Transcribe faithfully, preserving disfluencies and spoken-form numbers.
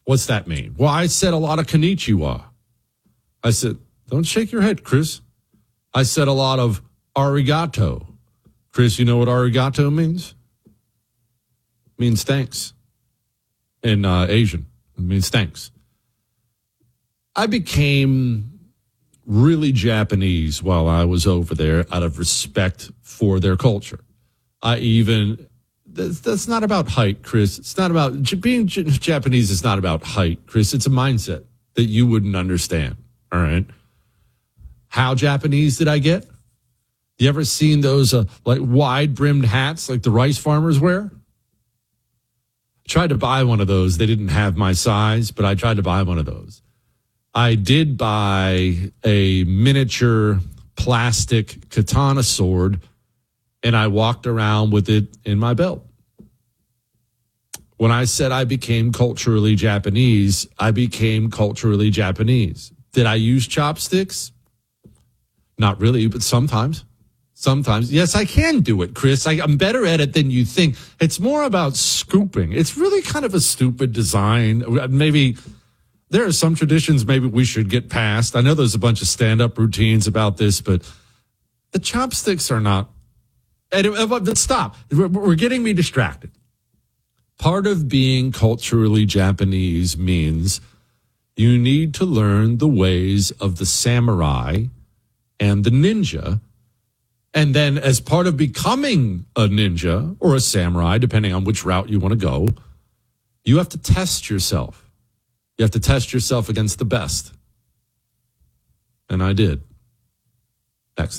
What's that mean? Well, I said a lot of konnichiwa. I said, don't shake your head, Chris. I said a lot of arigato. Chris, you know what arigato means? It means thanks. In uh, Asian, it means thanks. I became really Japanese while I was over there out of respect for their culture. I even, that's, that's not about height, Chris. It's not about, being J- Japanese is not about height, Chris. It's a mindset that you wouldn't understand, all right? How Japanese did I get? You ever seen those uh, like wide-brimmed hats like the rice farmers wear? Tried to buy one of those. They didn't have my size, but I tried to buy one of those. I did buy a miniature plastic katana sword, and I walked around with it in my belt. When I said I became culturally Japanese, I became culturally Japanese. Did I use chopsticks? Not really, but sometimes. Sometimes. Yes, I can do it, Chris. I, I'm better at it than you think. It's more about scooping. It's really kind of a stupid design. Maybe there are some traditions maybe we should get past. I know there's a bunch of stand-up routines about this, but the chopsticks are not. And, stop. We're getting me distracted. Part of being culturally Japanese means you need to learn the ways of the samurai and the ninja. And then as part of becoming a ninja or a samurai, depending on which route you want to go, you have to test yourself. You have to test yourself against the best. And I did.